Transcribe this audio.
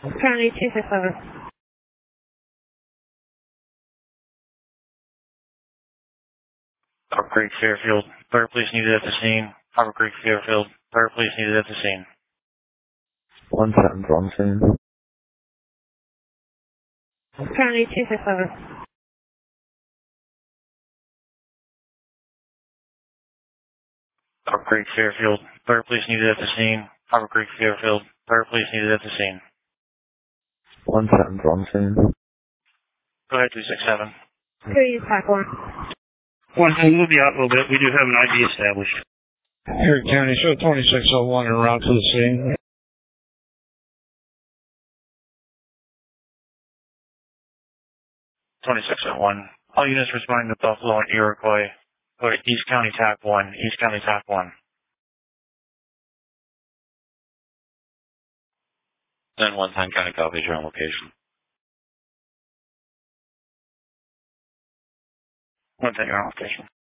County 267. Harbor Creek, Fairfield. Fire police needed at the scene. Harbor Creek, Fairfield. Fire police needed at the scene. 110's on scene. County 267. Harbor Creek, Fairfield. Fire police needed at the scene. Harbor Creek, Fairfield. Fire police needed at the scene. 110's on scene. Go ahead, 267. Who use TAC 1? 110, we'll be out a little bit. We do have an ID established. Harry County, show 2601 en route to the scene. 2601. All units responding to Buffalo and Iroquois. Go to East County TAC 1. East County TAC 1. Then 110 County copies your own location. 110, your own location.